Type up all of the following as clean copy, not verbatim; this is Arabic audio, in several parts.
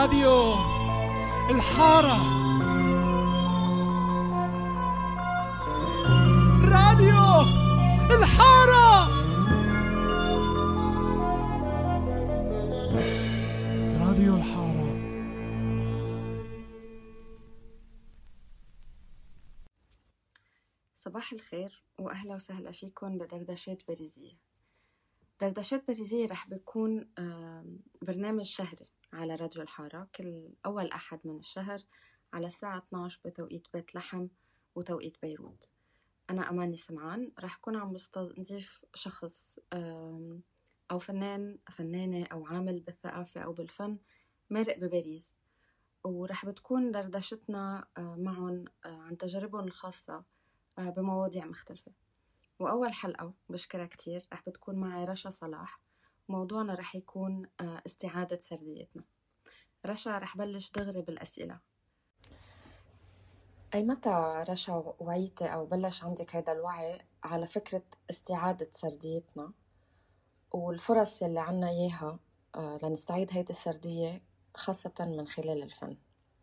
راديو الحارة، راديو الحارة، راديو الحارة. صباح الخير وأهلا وسهلا فيكم بدردشات باريزية. دردشات باريزية رح بيكون برنامج شهري على راديو الحارة كل أول أحد من الشهر على الساعة 12 بتوقيت بيت لحم وتوقيت بيروت. أنا أماني سمعان، رح كون عم بستضيف شخص أو فنانة أو عامل بالثقافة أو بالفن مارق بباريس، ورح بتكون دردشتنا معهم عن تجاربهم الخاصة بمواضيع مختلفة. وأول حلقة بشكرها كتير رح بتكون معي رشا صلاح، موضوعنا رح يكون استعادة سرديتنا. رشا رح بلش دغري بالأسئلة. أي متى رشا وعيتي أو بلش عندك هيدا الوعي على فكرة استعادة سرديتنا والفرص اللي عنا إياها لنستعيد هيدا السردية خاصة من خلال الفن؟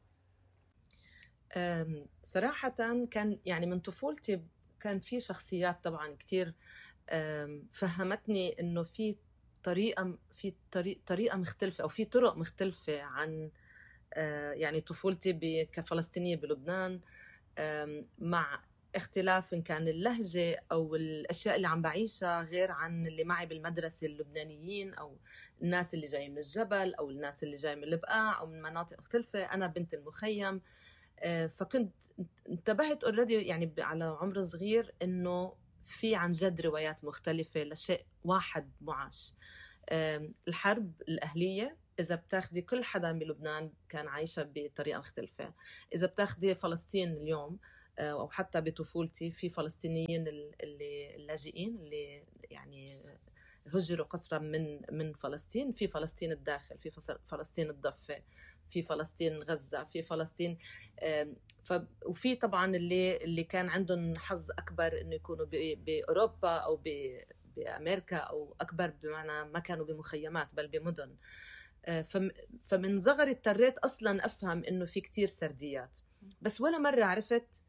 صراحة كان يعني من طفولتي كان في شخصيات طبعا كتير فهمتني إنه في طريقة مختلفة أو في طرق مختلفة عن يعني طفولتي كفلسطينية بلبنان، مع اختلاف إن كان اللهجة أو الأشياء اللي عم بعيشها غير عن اللي معي بالمدرسة اللبنانيين أو الناس اللي جاي من الجبل أو الناس اللي جاي من البقاع أو من مناطق مختلفة. أنا بنت المخيم، فكنت انتبهت اوريدي يعني على عمر صغير انه في عن جد روايات مختلفة لشيء واحد معاش. الحرب الأهلية إذا بتاخدي كل حدا بلبنان كان عايشة بطريقة مختلفة. إذا بتاخدي فلسطين اليوم أو حتى بطفولتي في فلسطينيين اللي اللاجئين اللي يعني هجروا قسرا من فلسطين، في فلسطين الداخل، في فلسطين الضفة، في فلسطين غزة، في فلسطين وفي طبعا اللي كان عندهم حظ أكبر إنه يكونوا بأوروبا أو بأمريكا أو أكبر بمعنى ما كانوا بمخيمات بل بمدن. فمن صغري اضطريت أصلا أفهم إنه في كتير سرديات، بس ولا مرة عرفت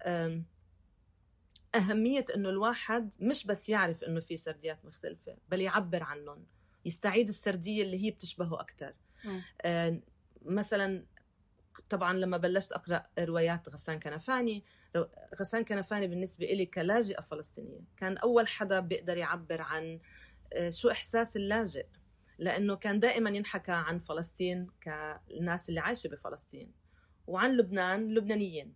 أهمية إنه الواحد مش بس يعرف إنه في سرديات مختلفة بل يعبر عنهم، يستعيد السردية اللي هي بتشبهه أكتر. مثلا طبعا لما بلشت أقرأ روايات غسان كنفاني بالنسبة إلي كلاجئة فلسطينية كان أول حدا بيقدر يعبر عن شو إحساس اللاجئ، لأنه كان دائما ينحكى عن فلسطين كالناس اللي عايشة بفلسطين وعن لبنان لبنانيين.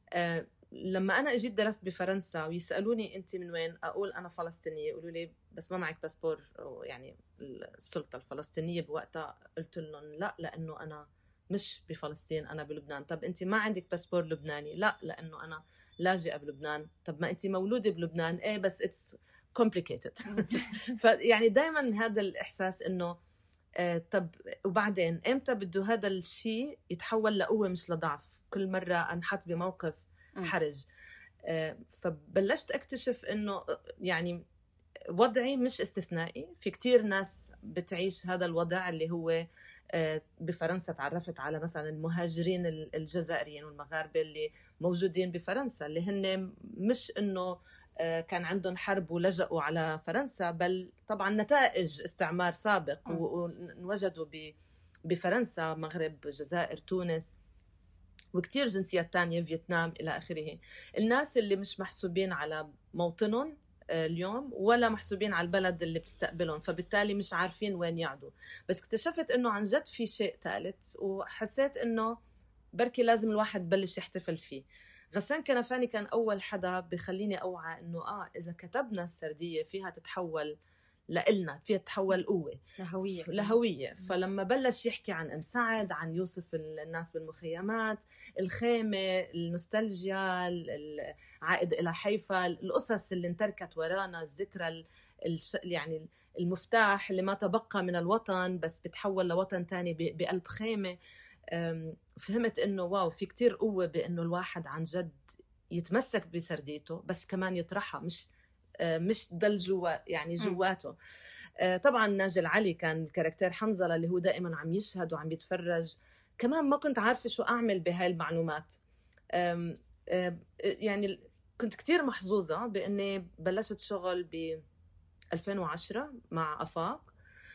لما أنا أجيت درست بفرنسا ويسألوني أنت من وين، أقول أنا فلسطينية، يقولوا لي بس ما معك باسبور، يعني السلطة الفلسطينية بوقتها قلت لهم لا لأنه أنا مش بفلسطين، أنا بلبنان. طب أنت ما عندك باسبور لبناني؟ لا لأنه أنا لاجئة بلبنان. طب ما أنت مولودة بلبنان؟ إيه بس it's complicated. فيعني دايما هذا الإحساس إنه طب وبعدين إمتى بده هذا الشيء يتحول لقوة مش لضعف؟ كل مرة أنحط بموقف حرج فبلشت أكتشف إنه يعني وضعي مش استثنائي، في كتير ناس بتعيش هذا الوضع اللي هو بفرنسا. تعرفت على مثلا المهاجرين الجزائريين والمغاربة اللي موجودين بفرنسا، اللي هن مش إنه كان عندهم حرب ولجأوا على فرنسا، بل طبعا نتائج استعمار سابق ووجدوا بفرنسا، مغرب، جزائر، تونس وكتير جنسيات تانية، فيتنام إلى آخره. الناس اللي مش محسوبين على موطنهم اليوم ولا محسوبين على البلد اللي بتستقبلهم، فبالتالي مش عارفين وين يعدوا. بس اكتشفت إنه عن جد في شيء ثالث، وحسيت إنه بركي لازم الواحد بلش يحتفل فيه. غسان كنفاني كان أول حدا بخليني أوعى إنه إذا كتبنا السردية فيها تتحول لإلنا، فيها تتحول قوة لهوية. فلما بلش يحكي عن أم سعد، عن يوسف الناس بالمخيمات، الخيمة، النوستالجيا، العائد إلى حيفا، القصص اللي انتركت ورانا، الذكرى يعني المفتاح اللي ما تبقى من الوطن بس بتحول لوطن تاني بقلب خيمة. فهمت إنه واو، في كتير قوة بإنه الواحد عن جد يتمسك بسرديته بس كمان يطرحها، مش مش ضل جوا يعني جواته. طبعا ناجي العلي كان كاركتير حنظلة اللي هو دائما عم يشهد وعم يتفرج. كمان ما كنت عارفة شو أعمل بهاي المعلومات. يعني كنت كتير محظوظة بأني بلشت شغل ب 2010 مع أفاق،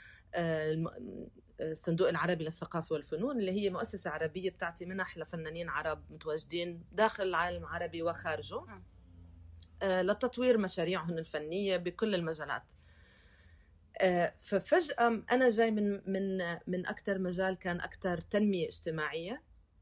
الصندوق العربي للثقافة والفنون، اللي هي مؤسسة عربية بتعطي منح لفنانين عرب متواجدين داخل العالم العربي وخارجه لتطوير مشاريعهم الفنية بكل المجالات. ففجأة أنا جاي من أكتر مجال كان أكتر تنمية اجتماعية،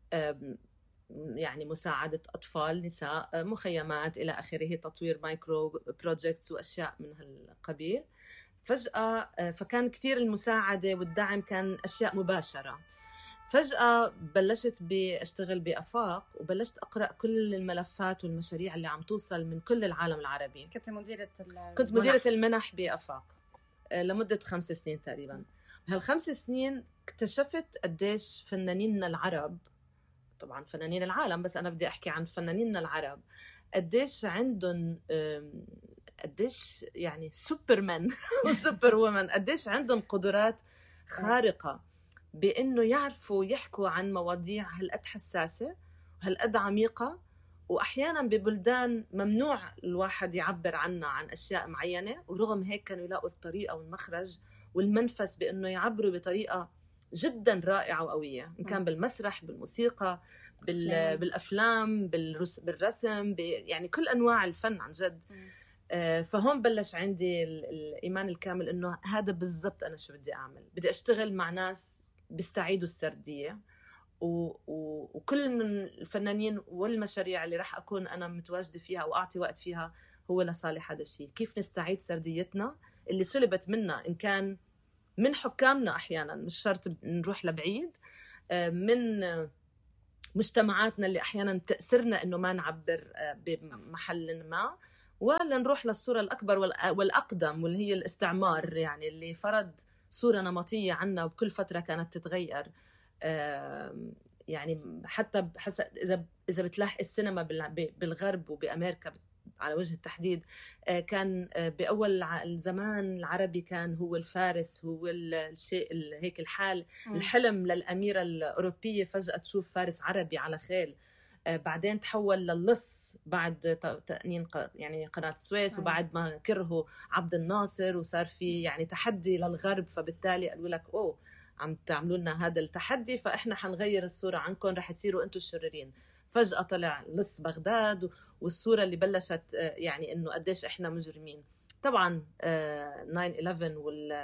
يعني مساعدة أطفال، نساء، مخيمات إلى آخره، تطوير مايكرو بروجيكتس وأشياء من هالقبيل. فجأة فكان كتير المساعدة والدعم كان أشياء مباشرة. فجأة بلشت أشتغل بأفاق وبلشت أقرأ كل الملفات والمشاريع اللي عم توصل من كل العالم العربي. كنت مديرة المنح بأفاق لمدة 5 سنين تقريبا. بهال5 سنين اكتشفت قديش فنانين العرب، طبعا فنانين العالم بس أنا بدي أحكي عن فنانين العرب، قديش عندهم قديش يعني سوبرمان وسوبر وومن، قديش عندهم قدرات خارقة بأنه يعرفوا يحكوا عن مواضيع هالقد حساسة وهالقد عميقة، وأحيانا ببلدان ممنوع الواحد يعبر عنها عن أشياء معينة، ورغم هيك كانوا يلاقوا الطريقة والمخرج والمنفس بأنه يعبروا بطريقة جدا رائعة وقوية، إن كان بالمسرح، بالموسيقى، بالأفلام، بالرسم، يعني كل أنواع الفن عن جد. فهون بلش عندي الإيمان الكامل إنه هذا بالضبط أنا شو بدي أعمل. بدي أشتغل مع ناس بيستعيدوا السردية، وكل من الفنانين والمشاريع اللي راح أكون أنا متواجدة فيها وأعطي وقت فيها هو لصالح هذا الشيء. كيف نستعيد سرديتنا اللي سلبت منا، إن كان من حكامنا أحيانا، مش شرط نروح لبعيد، من مجتمعاتنا اللي أحيانا تأثرنا إنه ما نعبر بمحل ما، ولا نروح للصورة الأكبر والأقدم واللي هي الاستعمار، يعني اللي فرض صورة نمطية عنا وبكل فترة كانت تتغير. يعني حتى إذا بتلاحق السينما بالغرب وبأمريكا على وجه التحديد، كان بأول الزمان العربي كان هو الفارس، هو الشيء هيك الحلم للأميرة الأوروبية فجأة تشوف فارس عربي على خيل. بعدين تحول للص بعد تأنين يعني قناة السويس، وبعد ما كرهوا عبد الناصر وصار في يعني تحدي للغرب، فبالتالي قالوا لك أوه عم تعملوا لنا هذا التحدي، فإحنا حنغير الصورة عنكم، رح تصيروا أنتوا الشريرين. فجأة طلع لص بغداد، والصورة اللي بلشت يعني إنه قديش إحنا مجرمين. طبعا 9/11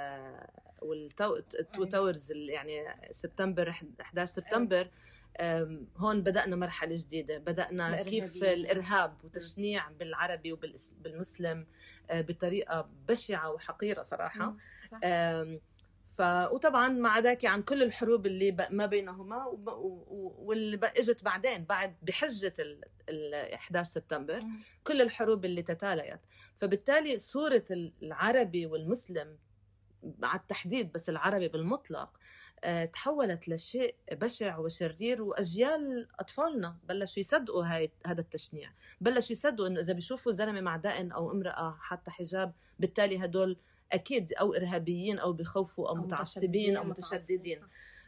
والتو تاورز، يعني سبتمبر 11 سبتمبر، هون بدأنا مرحلة جديدة. بدأنا كيف الإرهاب وتشنيع بالعربي وبالمسلم بطريقة بشعة وحقيرة صراحة. وطبعا مع ذاك عن كل الحروب اللي ما بينهما واللي اجت بعدين بعد بحجة 11 سبتمبر، كل الحروب اللي تتاليت. فبالتالي صورة العربي والمسلم على التحديد، بس العربي بالمطلق، تحولت لشيء بشع وشرير. وأجيال أطفالنا بلشوا يصدقوا هذا التشنيع، بلشوا يصدقوا إنه إذا بيشوفوا زلمة مع دقن أو امرأة حتى حجاب، بالتالي هدول أكيد أو إرهابيين أو بيخوفوا أو متعصبين أو متشددين.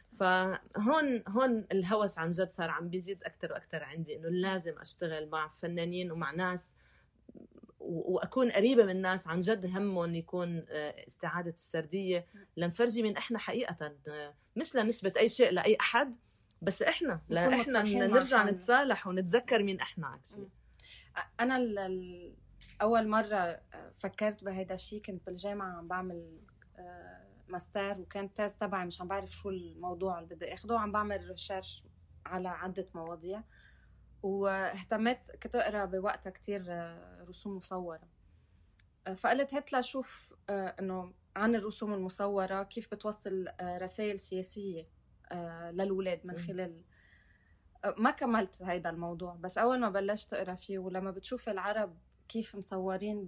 فهون الهوس عن جد صار عم بيزيد أكتر وأكتر عندي، إنه لازم أشتغل مع فنانين ومع ناس وأكون قريبة من الناس عن جد همهم يكون استعادة السردية، لنفرجي من إحنا حقيقة، مش لنسبة أي شيء لأي أحد، بس إحنا نرجع نتصالح ونتذكر مين إحنا. أنا أول مرة فكرت بهذا الشيء كنت بالجامعة عم بعمل ماستر، وكان تيست تبعي مش عم بعرف شو الموضوع اللي بدي أخده، عم بعمل ريسيرش على عدة مواضيع، واهتمت كنت أقرأ بوقتها كتير رسوم مصورة. فقلت هات لأشوف إنه عن الرسوم المصورة كيف بتوصل رسائل سياسية للولاد من خلال. ما كملت هيدا الموضوع، بس أول ما بلشت أقرأ فيه، ولما بتشوف العرب كيف مصورين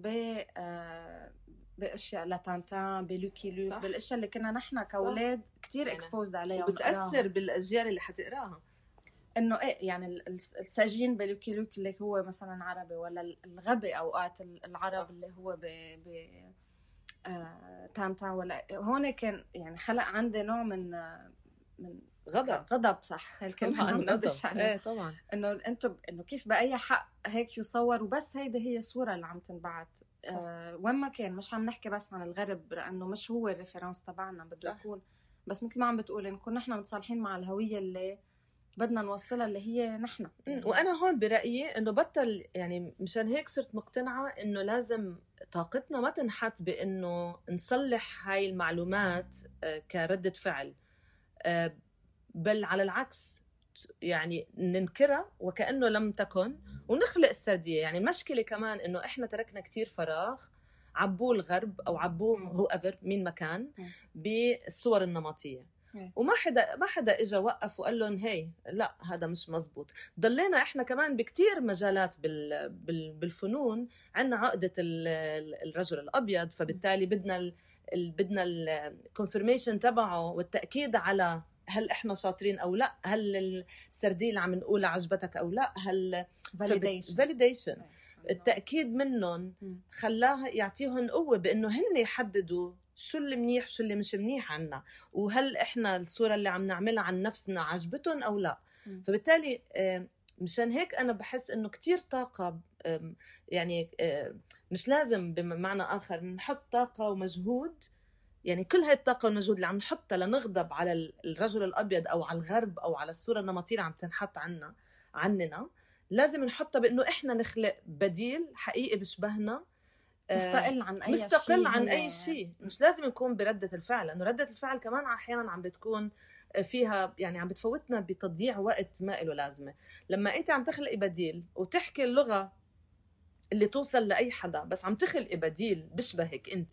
بأشياء لاتانتان، بلوكي لوك، بالأشياء اللي كنا نحن كأولاد كتير اكسبوزد عليها، وبتأثر بالأجيال اللي حتقراها. انه ايه يعني السجين بلوكي لوك اللي هو مثلا عربي، ولا الغبي اوقات العرب اللي هو ب تانتا، ولا هون كان يعني خلق عندي نوع من غضب صح الكلمة غضب. ايه طبعا انه انتم انه كيف بأي حق هيك يصور، وبس هيدي هي الصورة اللي عم تنبعت وين ما كان. مش عم نحكي بس عن الغرب لانه مش هو الريفرنس تبعنا، بس يكون بس مثل ما عم بتقول نكون نحن متصالحين مع الهوية اللي بدنا نوصلها اللي هي نحن. وانا هون برأيي انه بطل، يعني مشان هيك صرت مقتنعة انه لازم طاقتنا ما تنحط بانه نصلح هاي المعلومات كردة فعل، بل على العكس يعني ننكرها وكأنه لم تكن ونخلق السردية. يعني المشكلة كمان انه احنا تركنا كتير فراغ عبوه الغرب او عبوه هو ايفر مين مكان بالصور النمطية، وما حدا اجا وقف وقال لهم هي لا هذا مش مزبوط. ضلينا احنا كمان بكتير مجالات بالفنون عندنا عقدة الرجل الابيض، فبالتالي بدنا الكونفirmation تبعه والتأكيد على هل احنا شاطرين او لا، هل السرديه اللي عم نقولها عجبتك او لا، هل validation التأكيد منهم خلاها يعطيهم قوة بانه هن يحددوا شو اللي منيح شو اللي مش منيح عنا، وهل احنا الصورة اللي عم نعملها عن نفسنا عجبتهم او لا. فبالتالي مشان هيك انا بحس انه كتير طاقة، يعني مش لازم بمعنى اخر نحط طاقة ومجهود، يعني كل هاي الطاقة والمجهود اللي عم نحطها لنغضب على الرجل الأبيض أو على الغرب أو على الصورة النمطية عم تنحط عننا لازم نحطها بأنه إحنا نخلق بديل حقيقي بشبهنا، مستقل عن أي شيء. مش لازم نكون بردة الفعل، لأنه ردة الفعل كمان أحيانا عم بتكون فيها يعني عم بتفوتنا بتضييع وقت ما إله لازمة. لما أنت عم تخلقي بديل وتحكي اللغة اللي توصل لأي حدا، بس عم تخلقي بديل بشبهك أنت،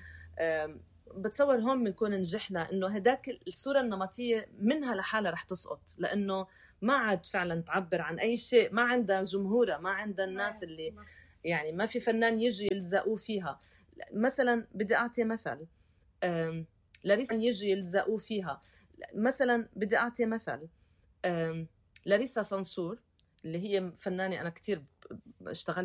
بتصور هون بنكون نجحنا. انه هداك الصورة النمطية منها لحالها رح تسقط، لانه ما عاد فعلا تعبر عن اي شيء، ما عندها جمهورها، ما عندها الناس اللي يعني ما في فنان يجي يلزقوه فيها. مثلا بدي اعطي مثل لاريسا يجي يلزقوه فيها. مثلا بدي اعطي مثل لاريسا صنصور اللي هي فنانة انا كتير اشتغلت